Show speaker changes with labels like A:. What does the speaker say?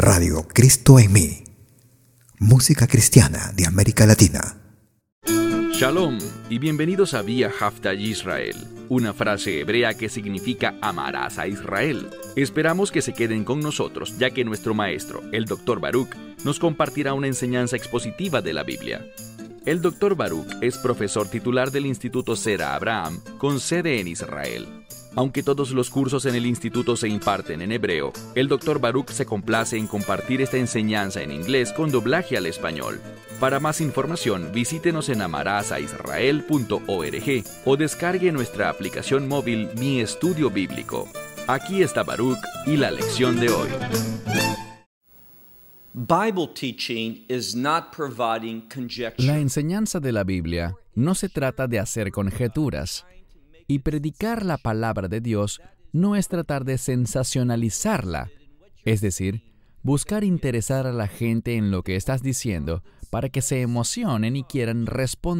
A: Radio Cristo en mí. Música cristiana de América Latina.
B: Shalom y bienvenidos a Vía Haftaj Israel, una frase hebrea que significa amarás a Israel. Esperamos que se queden con nosotros, ya que nuestro maestro, el Dr. Baruch, nos compartirá una enseñanza expositiva de la Biblia. El Dr. Baruch es profesor titular del Instituto Zera Abraham, con sede en Israel. Aunque todos los cursos en el instituto se imparten en hebreo, el Dr. Baruch se complace en compartir esta enseñanza en inglés con doblaje al español. Para más información, visítenos en amarasaisrael.org o descargue nuestra aplicación móvil Mi Estudio Bíblico. Aquí está Baruch y la lección de hoy.
C: La enseñanza de la Biblia no se trata de hacer conjeturas, y predicar la palabra de Dios no es tratar de sensacionalizarla, es decir, buscar interesar a la gente en lo que estás diciendo para que se emocionen y quieran responder